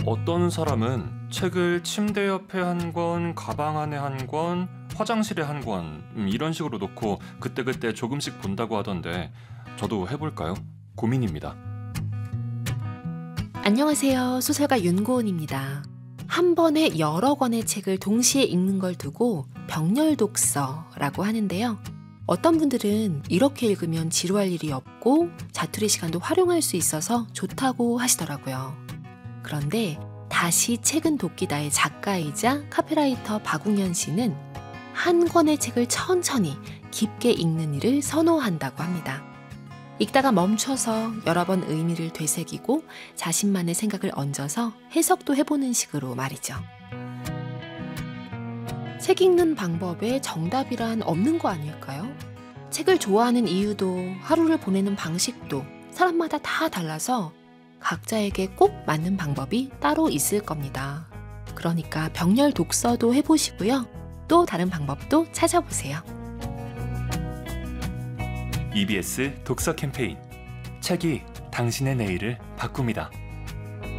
어떤 사람은 책을 침대 옆에 한 권, 가방 안에 한 권, 화장실에 한 권, 이런 식으로 놓고 그때그때 조금씩 본다고 하던데 저도 해볼까요? 고민입니다. 안녕하세요. 소설가 윤고은입니다. 한 번에 여러 권의 책을 동시에 읽는 걸 두고 병렬 독서라고 하는데요. 어떤 분들은 이렇게 읽으면 지루할 일이 없고 자투리 시간도 활용할 수 있어서 좋다고 하시더라고요. 그런데 다시 책은 돕기다의 작가이자 카피라이터 박웅현 씨는 한 권의 책을 천천히 깊게 읽는 일을 선호한다고 합니다. 읽다가 멈춰서 여러 번 의미를 되새기고 자신만의 생각을 얹어서 해석도 해보는 식으로 말이죠. 책 읽는 방법에 정답이란 없는 거 아닐까요? 책을 좋아하는 이유도 하루를 보내는 방식도 사람마다 다 달라서 각자에게 꼭 맞는 방법이 따로 있을 겁니다. 그러니까 병렬 독서도 해보시고요. 또 다른 방법도 찾아보세요. EBS 독서 캠페인 책이 당신의 내일을 바꿉니다.